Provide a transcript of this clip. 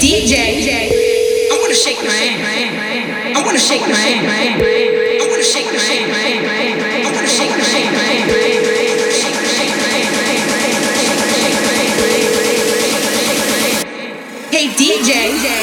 DJ, I wanna shake my hand. I wanna shake my hand. I wanna shake my hand. I wanna shake my hand. Hey DJ.